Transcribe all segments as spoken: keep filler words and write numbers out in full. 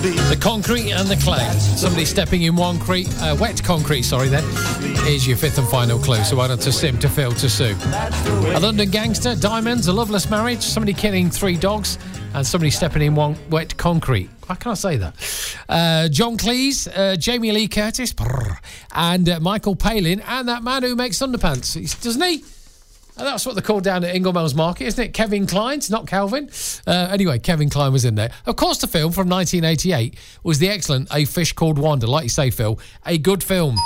The concrete and the clay. Somebody stepping in one concrete, uh, wet concrete, sorry then. Here's your fifth and final clue. So why not to Sim, to Phil, to Sue. A London gangster, diamonds, a loveless marriage, somebody killing three dogs, and somebody stepping in one wet concrete. Why can't I say that? Uh, John Cleese, uh, Jamie Lee Curtis, brr, and uh, Michael Palin, and that man who makes underpants, doesn't he? And that's what they're called down at Inglemells Market, isn't it? Kevin Kline's, not Calvin. Uh, anyway, Kevin Kline was in there. Of course, the film from nineteen eighty-eight was the excellent A Fish Called Wanda. Like you say, Phil, a good film.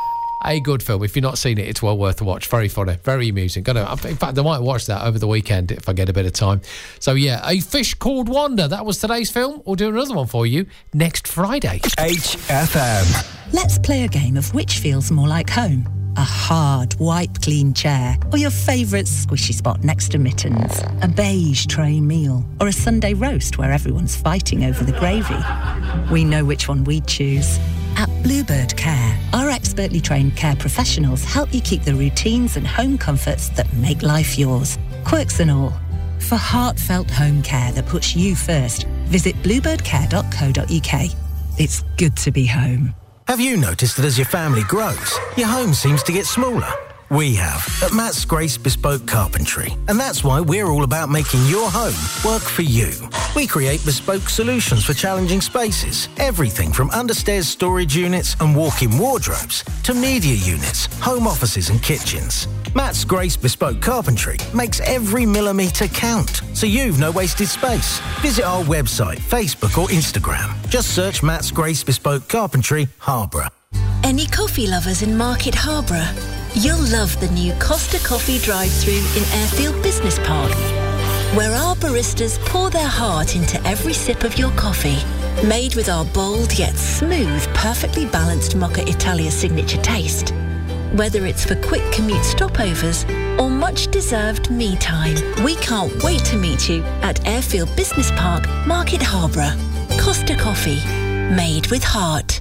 A good film. If you've not seen it, it's well worth a watch. Very funny, very amusing. Gonna, in fact, I might watch that over the weekend if I get a bit of time. So, yeah, A Fish Called Wanda. That was today's film. We'll do another one for you next Friday. H F M. Let's play a game of which feels more like home. A hard, wipe-clean chair, or your favourite squishy spot next to mittens, a beige tray meal, or a Sunday roast where everyone's fighting over the gravy. We know which one we'd choose. At Bluebird Care, our expertly trained care professionals help you keep the routines and home comforts that make life yours, quirks and all. For heartfelt home care that puts you first, visit bluebird care dot co dot uk. It's good to be home. Have you noticed that as your family grows, your home seems to get smaller? We have at Matt's Grace Bespoke Carpentry, and that's why we're all about making your home work for you. We create bespoke solutions for challenging spaces, everything from understairs storage units and walk-in wardrobes to media units, home offices and kitchens. Matt's Grace Bespoke Carpentry makes every millimetre count, so you've no wasted space. Visit our website, Facebook or Instagram. Just search Matt's Grace Bespoke Carpentry, Harborough. Any coffee lovers in Market Harborough? You'll love the new Costa Coffee drive-thru in Airfield Business Park, where our baristas pour their heart into every sip of your coffee. Made with our bold yet smooth, perfectly balanced Mocha Italia signature taste. Whether it's for quick commute stopovers or much-deserved me time, we can't wait to meet you at Airfield Business Park, Market Harborough. Costa Coffee, made with heart.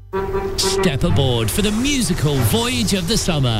Step aboard for the musical Voyage of the Summer.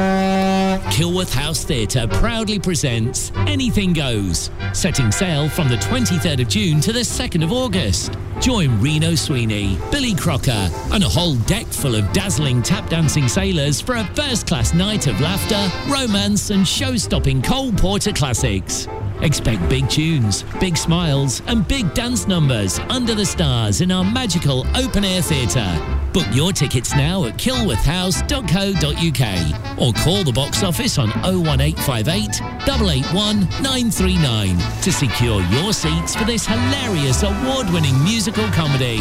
Kilworth House Theatre proudly presents Anything Goes, setting sail from the twenty-third of June to the second of August. Join Reno Sweeney, Billy Crocker, and a whole deck full of dazzling tap-dancing sailors for a first-class night of laughter, romance, and show-stopping Cole Porter classics. Expect big tunes, big smiles, and big dance numbers under the stars in our magical open-air theatre. Book your tickets now at kilworth house dot co dot uk or call the box office on oh one eight five eight, eight eight one, nine three nine to secure your seats for this hilarious award-winning musical comedy.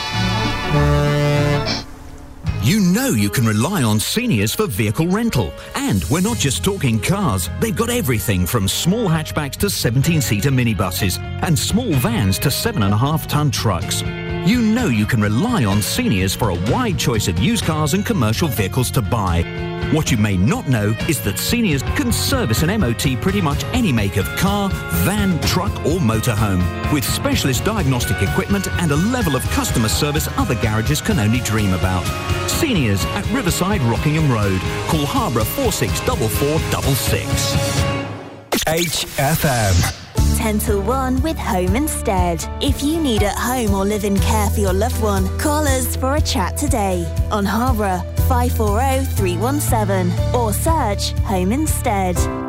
You know you can rely on Seniors for vehicle rental. And we're not just talking cars. They've got everything from small hatchbacks to seventeen-seater minibuses and small vans to seven and a half ton trucks. You know you can rely on Seniors for a wide choice of used cars and commercial vehicles to buy. What you may not know is that Seniors can service an M O T pretty much any make of car, van, truck or motorhome, with specialist diagnostic equipment and a level of customer service other garages can only dream about. Seniors at Riverside Rockingham Road. Call Harborough four six four four six six. H F M. ten till one with Home Instead. If you need at-home or live-in care for your loved one, call us for a chat today on Harborough five four zero, three one seven or search Home Instead.